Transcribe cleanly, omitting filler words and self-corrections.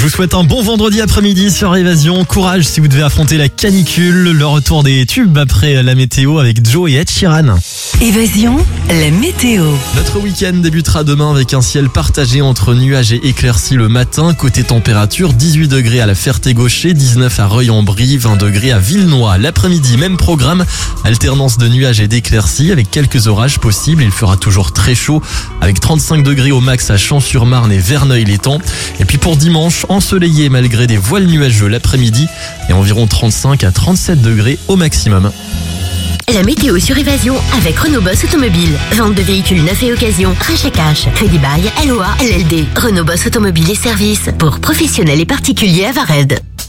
vous souhaite un bon vendredi après-midi sur Évasion. Courage si vous devez affronter la canicule. Le retour des tubes après la météo avec Joe et Ed Sheeran. Évasion, la météo. Notre week-end débutera demain avec un ciel partagé entre nuages et éclaircies le matin. Côté température, 18 degrés à la Ferté-Gaucher, 19 à Reuil-en-Brie, 20 degrés à Villenoix. L'après-midi, même programme, alternance de nuages et d'éclaircies avec quelques orages possibles. Il fera toujours très chaud avec 35 degrés au max à Champs-sur-Marne et Verneuil-l'Étang. Et puis pour dimanche, ensoleillé malgré des voiles nuageux l'après-midi et environ 35 à 37 degrés au maximum. La météo sur Évasion avec Renault Boss Automobile. Vente de véhicules neufs et occasion, rachat cash, crédit bail, LOA, LLD. Renault Boss Automobile et services pour professionnels et particuliers à Vared.